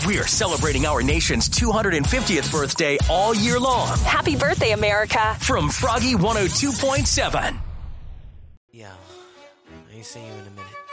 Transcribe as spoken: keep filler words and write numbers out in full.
We're celebrating our nation's two hundred fiftieth birthday all year long. Happy birthday, America. From Froggy one oh two point seven. Yo, I ain't seen you in a minute.